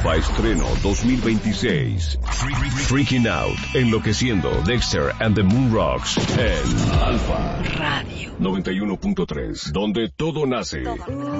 Alfa estreno 2026. Freaking Out, Enloqueciendo, Dexter and the Moon Rocks en Alfa Radio 91.3, donde todo nace.